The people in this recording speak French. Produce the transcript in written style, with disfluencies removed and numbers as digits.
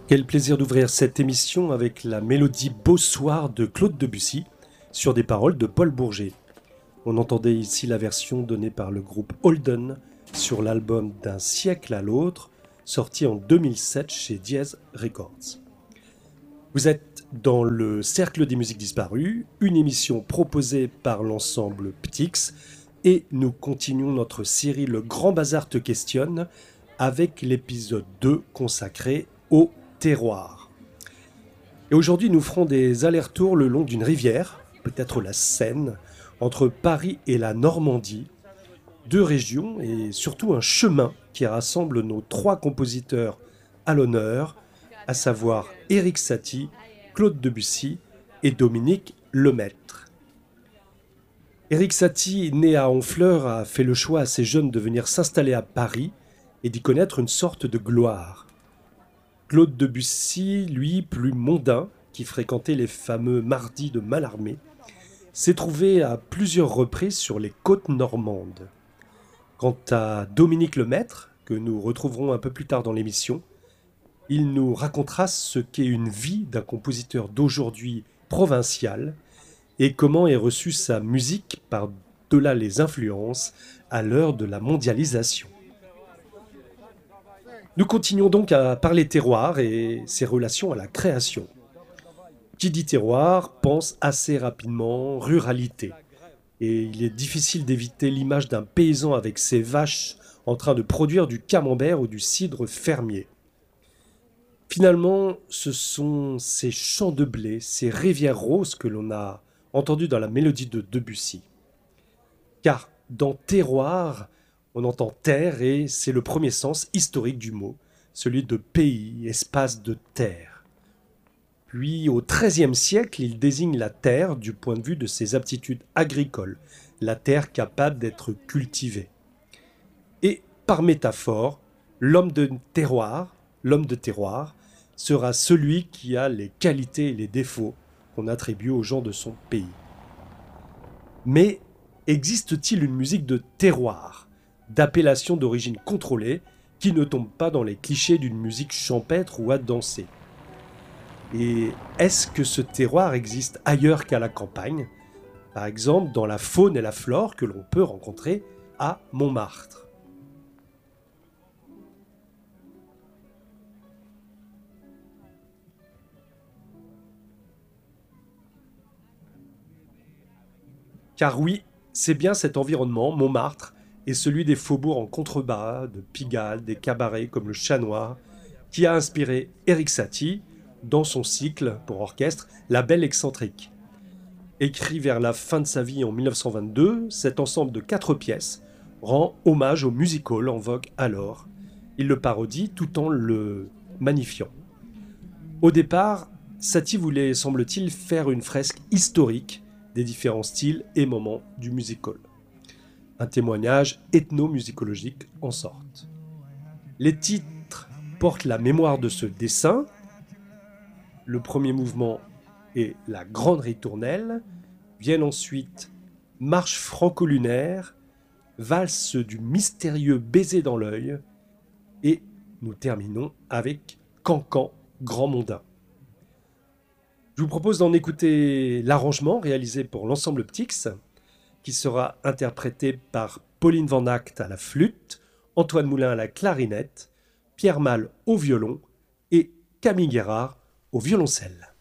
Quel plaisir d'ouvrir cette émission avec la mélodie Beau Soir de Claude Debussy sur des paroles de Paul Bourget. On entendait ici la version donnée par le groupe Holden sur l'album D'un siècle à l'autre, sorti en 2007 chez Diez Records. Vous êtes dans le Cercle des musiques disparues, une émission proposée par l'ensemble Ptix, et nous continuons notre série Le Grand Bazar te questionne avec l'épisode 2 consacré au terroir. Et aujourd'hui, nous ferons des allers-retours le long d'une rivière, peut-être la Seine, entre Paris et la Normandie, deux régions et surtout un chemin qui rassemble nos trois compositeurs à l'honneur, à savoir Erik Satie, Claude Debussy et Dominique Lemaitre. Erik Satie, né à Honfleur, a fait le choix assez jeune de venir s'installer à Paris et d'y connaître une sorte de gloire. Claude Debussy, lui, plus mondain, qui fréquentait les fameux mardis de Mallarmé, s'est trouvé à plusieurs reprises sur les côtes normandes. Quant à Dominique Lemaitre, que nous retrouverons un peu plus tard dans l'émission, il nous racontera ce qu'est une vie d'un compositeur d'aujourd'hui provincial et comment est reçue sa musique par-delà les influences à l'heure de la mondialisation. Nous continuons donc à parler terroir et ses relations à la création. Qui dit terroir pense assez rapidement ruralité. Et il est difficile d'éviter l'image d'un paysan avec ses vaches en train de produire du camembert ou du cidre fermier. Finalement, ce sont ces champs de blé, ces rivières roses que l'on a entendues dans la mélodie de Debussy. Car dans terroir, on entend terre et c'est le premier sens historique du mot, celui de pays, espace de terre. Puis au XIIIe siècle, il désigne la terre du point de vue de ses aptitudes agricoles, la terre capable d'être cultivée. Et par métaphore, l'homme de terroir sera celui qui a les qualités et les défauts qu'on attribue aux gens de son pays. Mais existe-t-il une musique de terroir, d'appellation d'origine contrôlée, qui ne tombe pas dans les clichés d'une musique champêtre ou à danser? Et est-ce que ce terroir existe ailleurs qu'à la campagne, par exemple dans la faune et la flore que l'on peut rencontrer à Montmartre? Car oui, c'est bien cet environnement, Montmartre, et celui des faubourgs en contrebas, de Pigalle, des cabarets comme le Chat Noir, qui a inspiré Erik Satie dans son cycle pour orchestre La Belle Excentrique. Écrit vers la fin de sa vie en 1922, cet ensemble de 4 pièces rend hommage au music hall en vogue alors. Il le parodie tout en le magnifiant. Au départ, Satie voulait, semble-t-il, faire une fresque historique des différents styles et moments du music hall. Un témoignage ethnomusicologique en sorte. Les titres portent la mémoire de ce dessin. Le premier mouvement est la grande ritournelle, viennent ensuite marche franco-lunaire, valse du mystérieux baiser dans l'œil, et nous terminons avec Cancan grand mondain. Je vous propose d'en écouter l'arrangement réalisé pour l'ensemble Ptix, qui sera interprété par Pauline Van Agt à la flûte, Antoine Moulin à la clarinette, Pierre Mal au violon et Camille Guérard au violoncelle.